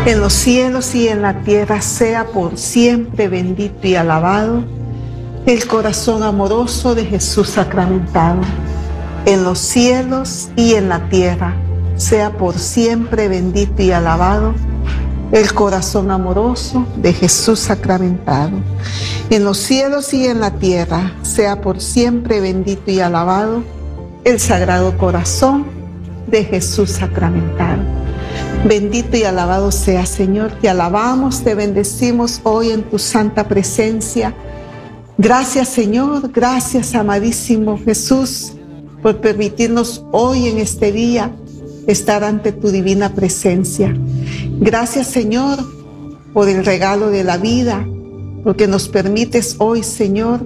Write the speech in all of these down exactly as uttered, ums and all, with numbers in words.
en los cielos y en la tierra sea por siempre bendito y alabado el corazón amoroso de Jesús sacramentado. En los cielos y en la tierra sea por siempre bendito y alabado el corazón amoroso de Jesús sacramentado. En los cielos y en la tierra sea por siempre bendito y alabado el sagrado corazón de Jesús sacramentado. Bendito y alabado sea, Señor. Te alabamos, te bendecimos hoy en tu santa presencia. Gracias, Señor. Gracias, amadísimo Jesús, por permitirnos hoy en este día estar ante tu divina presencia. Gracias, Señor, por el regalo de la vida, porque nos permites hoy, Señor,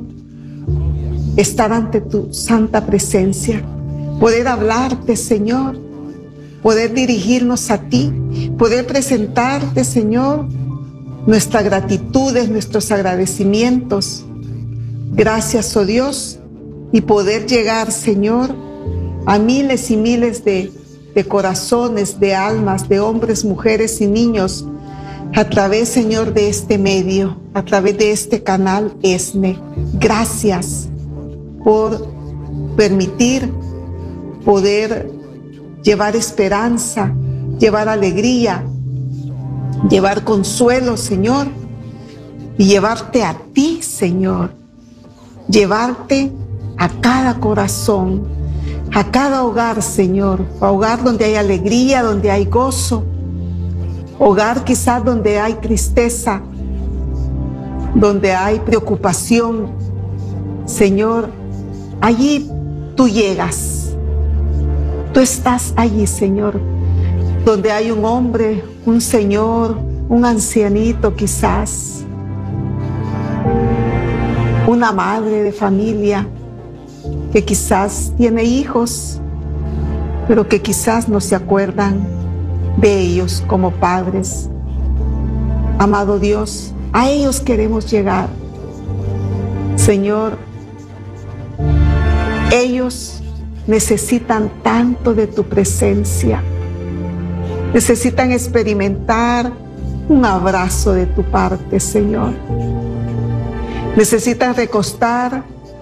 estar ante tu santa presencia, poder hablarte, Señor, poder dirigirnos a ti, poder presentarte, Señor, nuestras gratitudes, nuestros agradecimientos. Gracias, oh Dios, y poder llegar, Señor, a miles y miles de, de corazones, de almas, de hombres, mujeres y niños, a través, Señor, de este medio, a través de este canal ESNE. Gracias por permitir poder llevar esperanza, llevar alegría, llevar consuelo, Señor, y llevarte a ti, Señor, llevarte a cada corazón, a cada hogar, Señor, a hogar donde hay alegría, donde hay gozo, hogar quizás donde hay tristeza, donde hay preocupación. Señor, allí tú llegas. Tú estás allí, Señor, donde hay un hombre, un señor, un ancianito quizás, una madre de familia que quizás tiene hijos, pero que quizás no se acuerdan de ellos como padres. Amado Dios, a ellos queremos llegar. Señor, ellos necesitan tanto de tu presencia. Necesitan experimentar un abrazo de tu parte, Señor. Necesitan recostar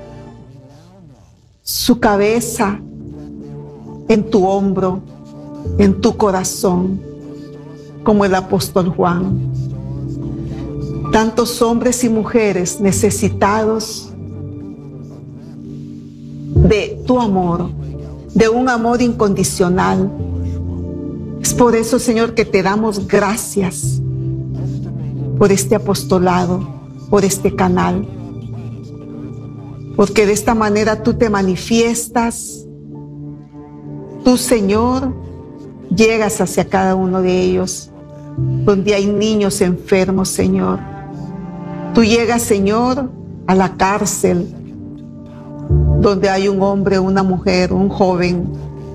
su cabeza en tu hombro, en tu corazón, como el apóstol Juan. Tantos hombres y mujeres necesitados de tu amor, de un amor incondicional. Es por eso, Señor, que te damos gracias por este apostolado, por este canal, porque de esta manera tú te manifiestas, tú, Señor, llegas hacia cada uno de ellos, donde hay niños enfermos, Señor. Tú llegas, Señor, a la cárcel, donde hay un hombre, una mujer, un joven,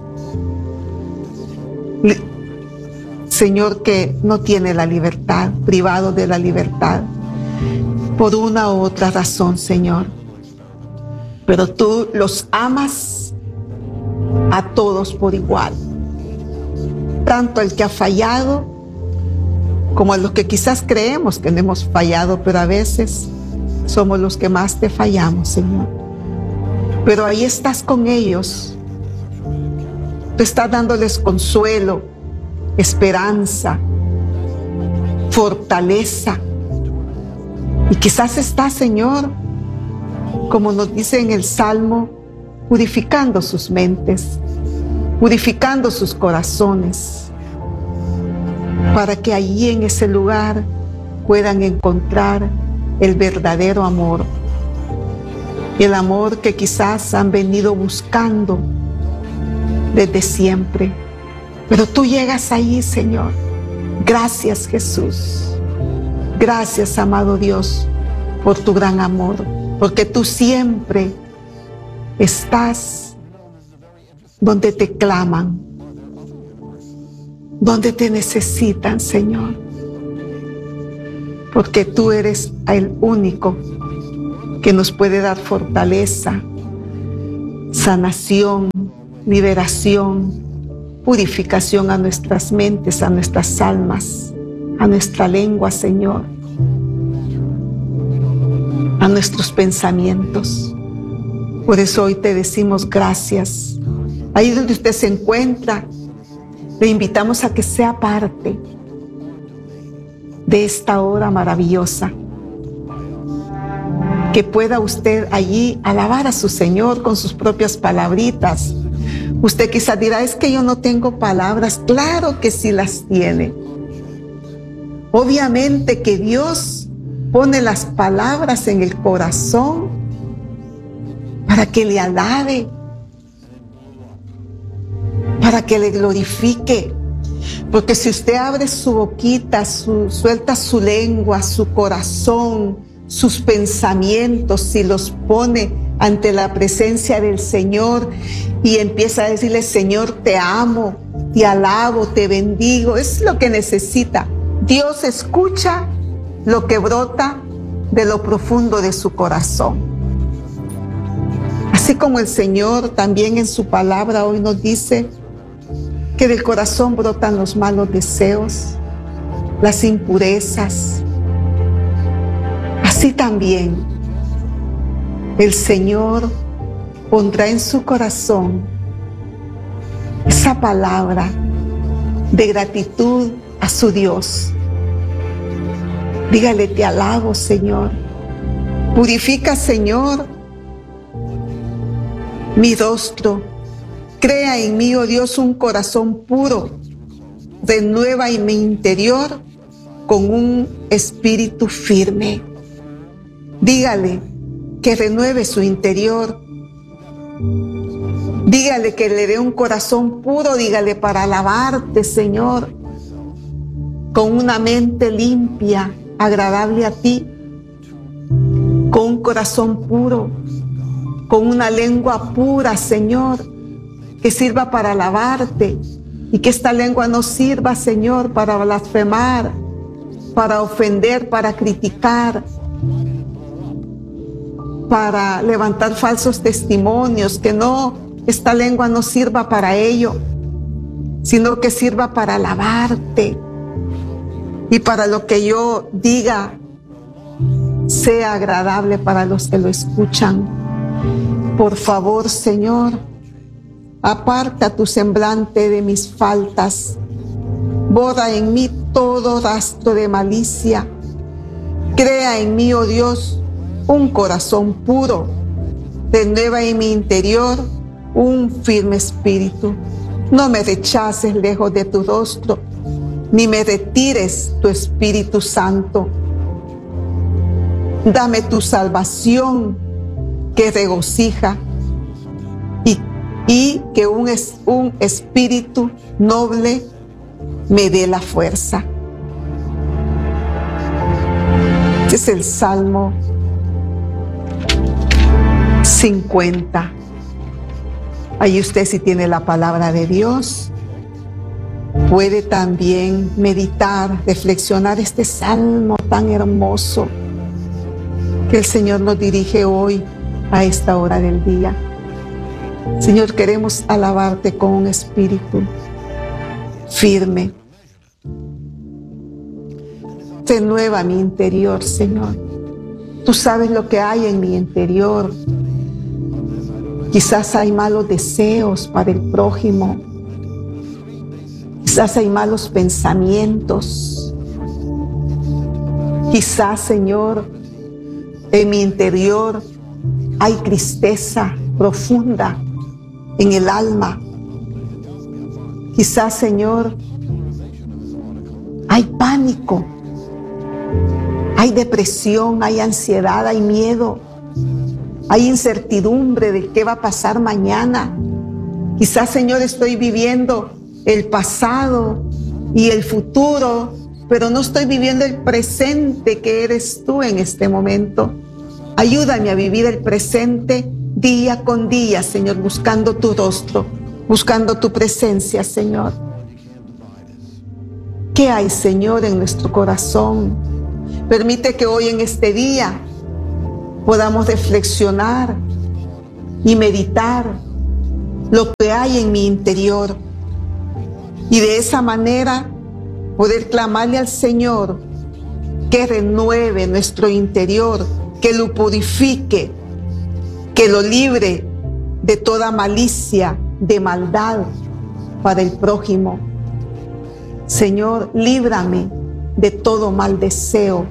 Señor, que no tiene la libertad, privado de la libertad, por una u otra razón, Señor. Pero tú los amas a todos por igual, tanto al que ha fallado, como a los que quizás creemos que no hemos fallado, pero a veces somos los que más te fallamos, Señor. Pero ahí estás con ellos. Tú estás dándoles consuelo, esperanza, fortaleza. Y quizás estás, Señor, como nos dice en el Salmo, purificando sus mentes, purificando sus corazones, para que allí en ese lugar puedan encontrar el verdadero amor. El amor que quizás han venido buscando desde siempre. Pero tú llegas ahí, Señor. Gracias, Jesús. Gracias, amado Dios, por tu gran amor. Porque tú siempre estás donde te claman, donde te necesitan, Señor. Porque tú eres el único que nos puede dar fortaleza, sanación, liberación, purificación a nuestras mentes, a nuestras almas, a nuestra lengua, Señor, a nuestros pensamientos. Por eso hoy te decimos gracias. Ahí donde usted se encuentra, le invitamos a que sea parte de esta hora maravillosa. Que pueda usted allí alabar a su Señor con sus propias palabritas. Usted quizá dirá, es que yo no tengo palabras. Claro que sí las tiene. Obviamente que Dios pone las palabras en el corazón para que le alabe, para que le glorifique. Porque si usted abre su boquita, su, suelta su lengua, su corazón, sus pensamientos, si los pone ante la presencia del Señor y empieza a decirle, Señor, te amo, te alabo, te bendigo, es lo que necesita. Dios escucha lo que brota de lo profundo de su corazón. Así como el Señor también en su palabra hoy nos dice que del corazón brotan los malos deseos, las impurezas. Así también el Señor pondrá en su corazón esa palabra de gratitud a su Dios. Dígale, te alabo, Señor. Purifica, Señor, mi rostro. Crea en mí, oh Dios, un corazón puro. Renueva en mi interior con un espíritu firme. Dígale que renueve su interior. Dígale que le dé un corazón puro. Dígale para alabarte, Señor, con una mente limpia, agradable a ti, con un corazón puro, con una lengua pura, Señor, que sirva para alabarte y que esta lengua no sirva, Señor, para blasfemar, para ofender, para criticar, para levantar falsos testimonios, que no, esta lengua no sirva para ello, sino que sirva para alabarte y para lo que yo diga sea agradable para los que lo escuchan. Por favor, Señor, aparta tu semblante de mis faltas, borra en mí todo rastro de malicia, crea en mí, oh Dios, un corazón puro, renueva en mi interior un firme espíritu. No me rechaces lejos de tu rostro, ni me retires tu Espíritu Santo. Dame tu salvación que regocija y, y que un, es, un espíritu noble me dé la fuerza. Este es el Salmo cincuenta. Ahí usted, si tiene la palabra de Dios, puede también meditar, reflexionar este salmo tan hermoso que el Señor nos dirige hoy a esta hora del día. Señor, queremos alabarte con un espíritu firme. Renueva mi interior, Señor. Tú sabes lo que hay en mi interior. Quizás hay malos deseos para el prójimo. Quizás hay malos pensamientos. Quizás, Señor, en mi interior hay tristeza profunda en el alma. Quizás, Señor, hay pánico, hay depresión, hay ansiedad, hay miedo, hay incertidumbre de qué va a pasar mañana. Quizás, Señor, estoy viviendo el pasado y el futuro, pero no estoy viviendo el presente que eres tú en este momento. Ayúdame a vivir el presente día con día, Señor, buscando tu rostro, buscando tu presencia, Señor. ¿Qué hay, Señor, en nuestro corazón? Permite que hoy en este día podamos reflexionar y meditar lo que hay en mi interior. Y de esa manera poder clamarle al Señor que renueve nuestro interior, que lo purifique, que lo libre de toda malicia, de maldad para el prójimo. Señor, líbrame de todo mal deseo,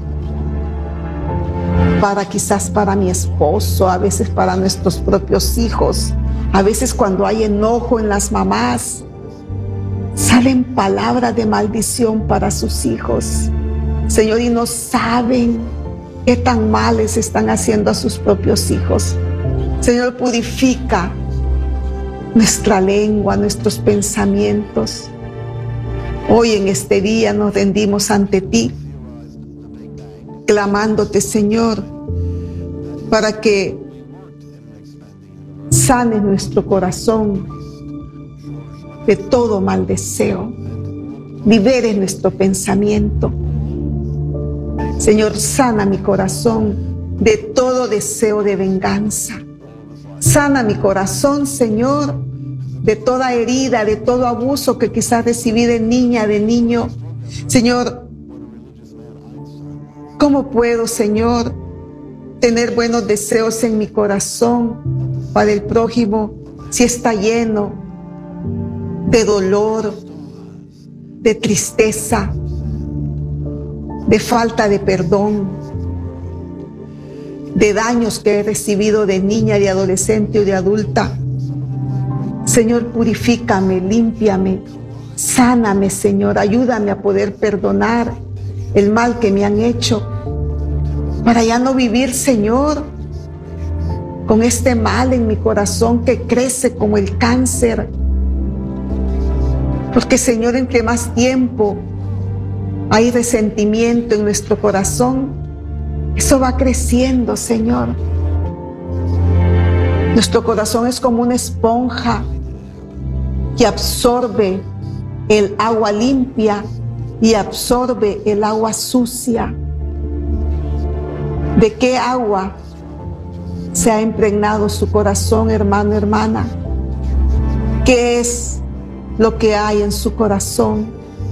para quizás para mi esposo, a veces para nuestros propios hijos, a veces cuando hay enojo en las mamás, salen palabras de maldición para sus hijos, Señor, y no saben qué tan mal les están haciendo a sus propios hijos. Señor, purifica nuestra lengua, nuestros pensamientos. Hoy en este día nos rendimos ante ti, clamándote, Señor, para que sanes nuestro corazón de todo mal deseo, liberes nuestro pensamiento. Señor, sana mi corazón de todo deseo de venganza. Sana mi corazón, Señor, de toda herida, de todo abuso que quizás recibí de niña, de niño. Señor, ¿cómo puedo, Señor, tener buenos deseos en mi corazón para el prójimo si está lleno de dolor, de tristeza, de falta de perdón, de daños que he recibido de niña, de adolescente o de adulta? Señor, purifícame, límpiame, sáname, Señor, ayúdame a poder perdonar el mal que me han hecho, para ya no vivir, Señor, con este mal en mi corazón que crece como el cáncer. Porque, Señor, entre más tiempo hay resentimiento en nuestro corazón, eso va creciendo, Señor. Nuestro corazón es como una esponja que absorbe el agua limpia y absorbe el agua sucia. ¿De qué agua se ha impregnado su corazón, hermano, hermana? ¿Qué es lo que hay en su corazón?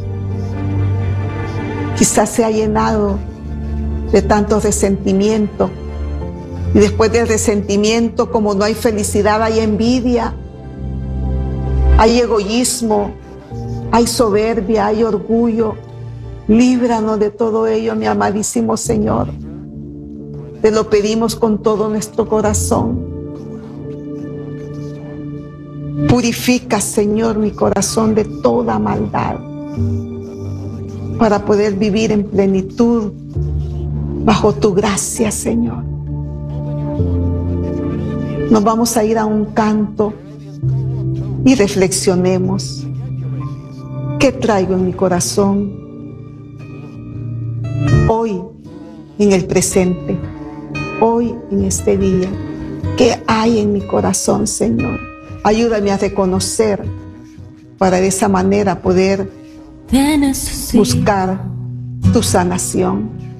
Quizás se ha llenado de tanto resentimiento, y después del resentimiento, como no hay felicidad, hay envidia, hay egoísmo, hay soberbia, hay orgullo. Líbranos de todo ello, mi amadísimo Señor. Te lo pedimos con todo nuestro corazón. Purifica, Señor, mi corazón de toda maldad, para poder vivir en plenitud bajo tu gracia, Señor. Nos vamos a ir a un canto y reflexionemos. ¿Qué traigo en mi corazón hoy, en el presente? Hoy, en este día, ¿qué hay en mi corazón, Señor? Ayúdame a reconocer, para de esa manera poder buscar tu sanación.